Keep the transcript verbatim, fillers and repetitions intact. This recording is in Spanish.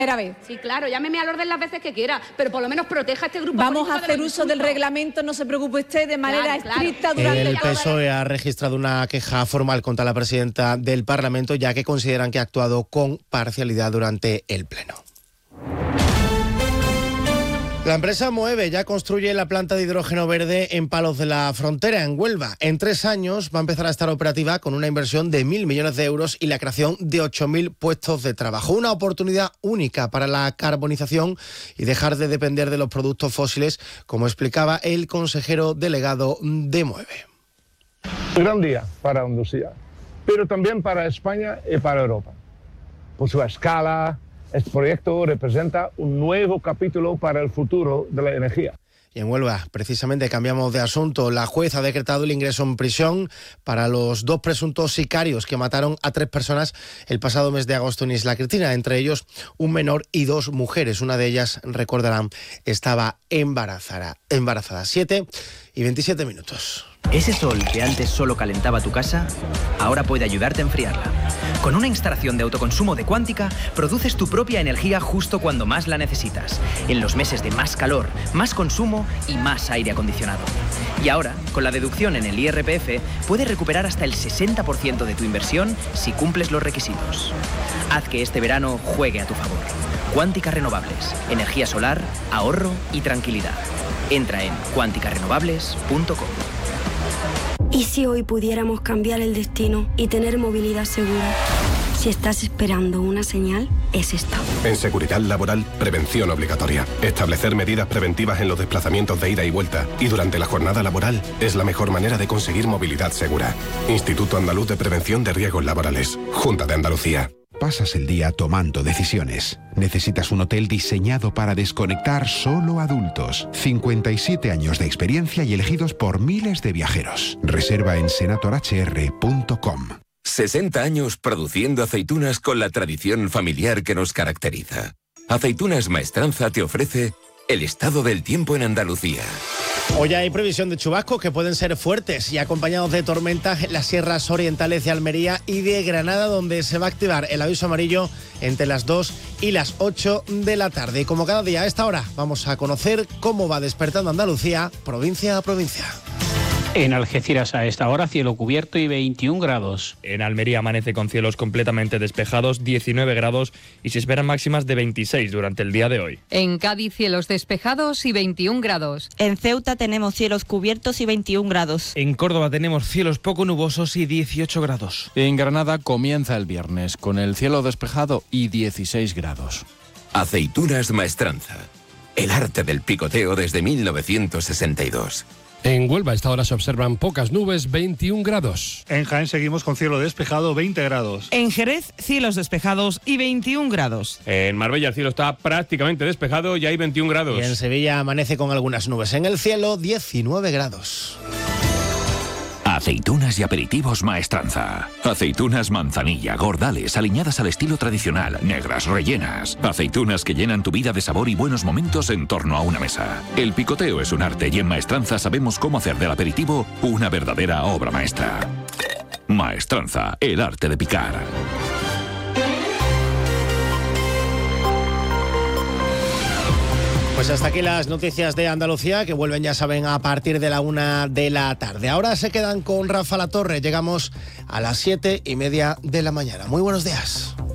vez. Sí, claro, llámeme al orden las veces que quiera, pero por lo menos proteja a este grupo. Vamos a hacer uso del reglamento, no se preocupe usted, de manera claro, claro. estricta durante El toda P S O E ha registrado una queja formal contra la presidenta del Parlamento, ya que consideran que ha actuado con parcialidad durante el Pleno. La empresa Moeve ya construye la planta de hidrógeno verde en Palos de la Frontera, en Huelva. En tres años va a empezar a estar operativa con una inversión de mil millones de euros y la creación de ocho mil puestos de trabajo. Una oportunidad única para la carbonización y dejar de depender de los productos fósiles, como explicaba el consejero delegado de Moeve. Gran día para Andalucía, pero también para España y para Europa. Por su escala, este proyecto representa un nuevo capítulo para el futuro de la energía. Y en Huelva, precisamente, cambiamos de asunto. La jueza ha decretado el ingreso en prisión para los dos presuntos sicarios que mataron a tres personas el pasado mes de agosto en Isla Cristina, entre ellos un menor y dos mujeres. Una de ellas, recordarán, estaba embarazada. embarazada. siete y veintisiete minutos. Ese sol que antes solo calentaba tu casa, ahora puede ayudarte a enfriarla. Con una instalación de autoconsumo de Quántica, produces tu propia energía justo cuando más la necesitas, en los meses de más calor, más consumo y más aire acondicionado. Y ahora, con la deducción en el I R P F, puedes recuperar hasta el sesenta por ciento de tu inversión si cumples los requisitos. Haz que este verano juegue a tu favor. Quántica Renovables, energía solar, ahorro y tranquilidad. Entra en quántica renovables punto com. ¿Y si hoy pudiéramos cambiar el destino y tener movilidad segura? Si estás esperando una señal, es esta. En seguridad laboral, prevención obligatoria. Establecer medidas preventivas en los desplazamientos de ida y vuelta y durante la jornada laboral es la mejor manera de conseguir movilidad segura. Instituto Andaluz de Prevención de Riesgos Laborales. Junta de Andalucía. Pasas el día tomando decisiones. Necesitas un hotel diseñado para desconectar solo adultos. cincuenta y siete años de experiencia y elegidos por miles de viajeros. Reserva en senator h r punto com. sesenta años produciendo aceitunas con la tradición familiar que nos caracteriza. Aceitunas Maestranza te ofrece el estado del tiempo en Andalucía. Hoy hay previsión de chubascos que pueden ser fuertes y acompañados de tormentas en las sierras orientales de Almería y de Granada, donde se va a activar el aviso amarillo entre las dos y las ocho de la tarde. Y como cada día a esta hora, vamos a conocer cómo va despertando Andalucía, provincia a provincia. En Algeciras a esta hora cielo cubierto y veintiún grados. En Almería amanece con cielos completamente despejados, diecinueve grados, y se esperan máximas de veintiséis durante el día de hoy. En Cádiz cielos despejados y veintiún grados. En Ceuta tenemos cielos cubiertos y veintiún grados. En Córdoba tenemos cielos poco nubosos y dieciocho grados. En Granada comienza el viernes con el cielo despejado y dieciséis grados. Aceitunas Maestranza. El arte del picoteo desde mil novecientos sesenta y dos. En Huelva a esta hora se observan pocas nubes, veintiún grados. En Jaén seguimos con cielo despejado, veinte grados. En Jerez, cielos despejados y veintiún grados. En Marbella el cielo está prácticamente despejado y hay veintiún grados. Y en Sevilla amanece con algunas nubes en el cielo, diecinueve grados. Aceitunas y aperitivos Maestranza. Aceitunas manzanilla, gordales, aliñadas al estilo tradicional, negras, rellenas. Aceitunas que llenan tu vida de sabor y buenos momentos en torno a una mesa. El picoteo es un arte y en Maestranza sabemos cómo hacer del aperitivo una verdadera obra maestra. Maestranza, el arte de picar. Pues hasta aquí las noticias de Andalucía, que vuelven, ya saben, a partir de la una de la tarde. Ahora se quedan con Rafa Latorre. Llegamos a las siete y media de la mañana. Muy buenos días.